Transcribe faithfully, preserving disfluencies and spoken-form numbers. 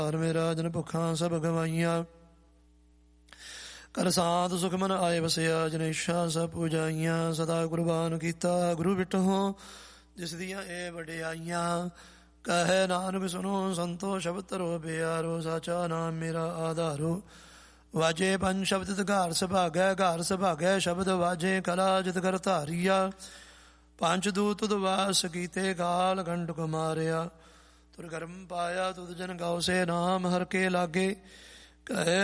ਮੇਰਾ ਜਨ ਭੁੱਖਾਂ ਸਭ ਗਵਾਈਆਂ। ਕਰ ਸਾਧ ਸੁਖ ਮਨ ਆਏ ਵਸਿਆ, ਜਨੇਸ਼ਾ ਸਭ ਪੂਜਾਈਆਂ। ਸਦਾ ਕੁਰਬਾਨ ਕੀਤਾ ਗੁਰੂ ਬਿਟਹੁ, ਜਿਸ ਦੀਆਂ ਇਹ ਵਡਿਆਈਆਂ। ਕਹੈ ਨਾਨਕ ਸੁਨੋ ਸੰਤੋ ਸ਼ਬਦ ਧਰੋ ਪਿਆਰੋ, ਸਾਚਾ ਨਾਮ ਮੇਰਾ ਆਧਾਰੋ। ਵਾਜੇ ਪੰਜ ਸ਼ਬਦ ਘਰ ਸੁਭਾਗੈ, ਘਰ ਸੁਭਾਗੈ ਸ਼ਬਦ ਵਾਜੇ। ਕਲਾ ਜਿਤ ਕਰ ਧਾਰੀਆ, ਪੰਜ ਦੂਤ ਤੁਧ ਵਾਸ ਕੀਤੇ। ਕਾਲ ਕੰਟਕ ਮਾਰਿਆ, ਤੁਰ ਕਰਮ ਪਾਇਆ। ਤੁਧ ਜਨ ਗਾਉ ਸੇ ਨਾਮ, ਹਰ ਕੇ ਲਾਗੇ। ਕਹੈ